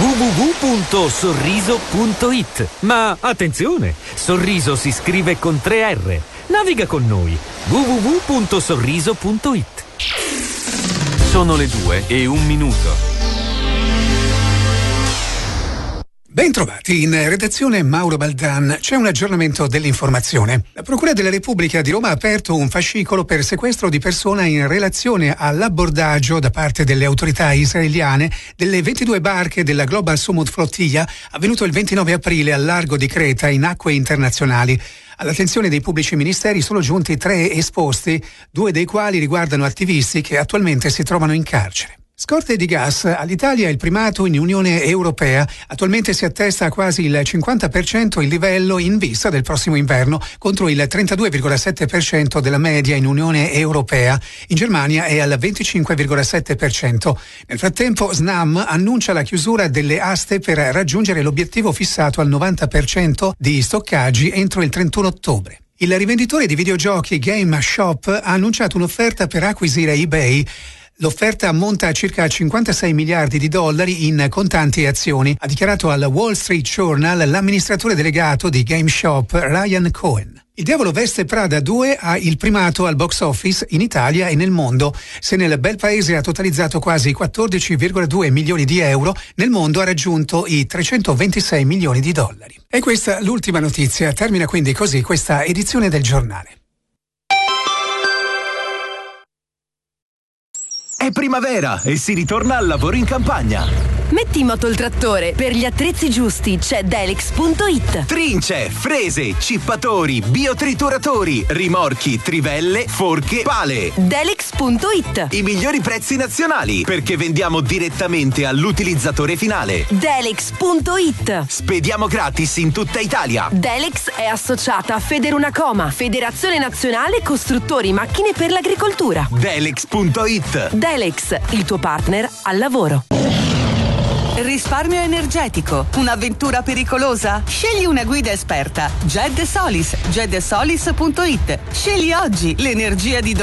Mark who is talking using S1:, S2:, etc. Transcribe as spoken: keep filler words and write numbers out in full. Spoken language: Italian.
S1: w w w punto sorriso punto i t. Ma attenzione, Sorriso si scrive con tre R. Naviga con noi. w w w punto sorriso punto i t.
S2: Sono le due e un minuto.
S3: Bentrovati, in redazione Mauro Baldan. C'è un aggiornamento dell'informazione. La Procura della Repubblica di Roma ha aperto un fascicolo per sequestro di persona in relazione all'abbordaggio da parte delle autorità israeliane delle ventidue barche della Global Sumud Flottiglia avvenuto il ventinove aprile al largo di Creta in acque internazionali. All'attenzione dei pubblici ministeri sono giunti tre esposti, due dei quali riguardano attivisti che attualmente si trovano in carcere. Scorte di gas, all'Italia il primato in Unione Europea, attualmente si attesta a quasi il cinquanta per cento il livello in vista del prossimo inverno, contro il trentadue virgola sette per cento della media in Unione Europea. In Germania è al venticinque virgola sette per cento. Nel frattempo Snam annuncia la chiusura delle aste per raggiungere l'obiettivo fissato al novanta per cento di stoccaggi entro il trentuno ottobre. Il rivenditore di videogiochi Game Shop ha annunciato un'offerta per acquisire eBay. L'offerta ammonta a circa cinquantasei miliardi di dollari in contanti e azioni, ha dichiarato al Wall Street Journal l'amministratore delegato di GameStop Ryan Cohen. Il Diavolo veste Prada due ha il primato al box office in Italia e nel mondo. Se nel bel paese ha totalizzato quasi quattordici virgola due milioni di euro, nel mondo ha raggiunto i trecentoventisei milioni di dollari. E questa l'ultima notizia. Termina quindi così questa edizione del giornale.
S4: È primavera e si ritorna al lavoro in campagna.
S5: Metti in moto il trattore. Per gli attrezzi giusti c'è Delex punto i t.
S4: Trince, frese, cippatori, biotrituratori, rimorchi, trivelle, forche, pale.
S5: Delex punto i t.
S4: I migliori prezzi nazionali, perché vendiamo direttamente all'utilizzatore finale.
S5: Delex punto i t.
S4: Spediamo gratis in tutta Italia.
S5: Delex è associata a Federunacoma, Federazione Nazionale Costruttori Macchine per l'Agricoltura.
S4: Delex punto i t.
S5: Delex, il tuo partner al lavoro.
S6: Risparmio energetico, un'avventura pericolosa? Scegli una guida esperta. Ged Solis, ged solis punto i t. Scegli oggi l'energia di domani.